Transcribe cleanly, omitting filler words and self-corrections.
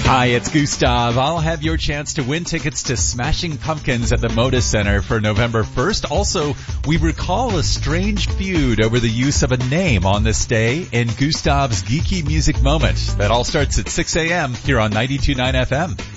Hi, it's Gustav. I'll have your chance to win tickets to Smashing Pumpkins at the Moda Center for November 1st. Also, we recall a strange feud over the use of a name on this day in Gustav's Geeky Music Moment. That all starts at 6 a.m. here on 92.9 FM.